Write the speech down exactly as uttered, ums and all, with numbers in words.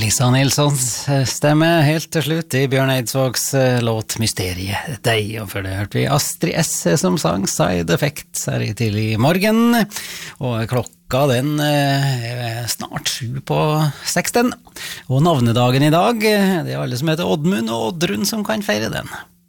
Lisa Nilssons stemme helt til slutt i Bjørn Eidsvågs låt Mysteriet deg, og før det hørte vi Astrid S. som sang Side Effects her i tidlig morgen, og klokka den er snart sju på seksten, og navnedagen i dag, det er alle som heter Oddmund og Oddrun som kan feire den.